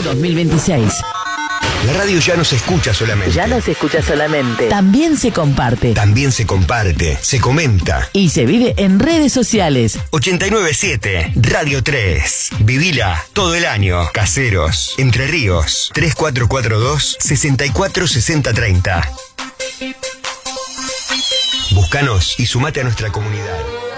2026. La radio ya no se escucha solamente. Ya no se escucha solamente. También se comparte. También se comparte, se comenta. Y se vive en redes sociales. 897 Radio 3. Vivila todo el año. Caseros, Entre Ríos. 3442 646030. Búscanos y sumate a nuestra comunidad.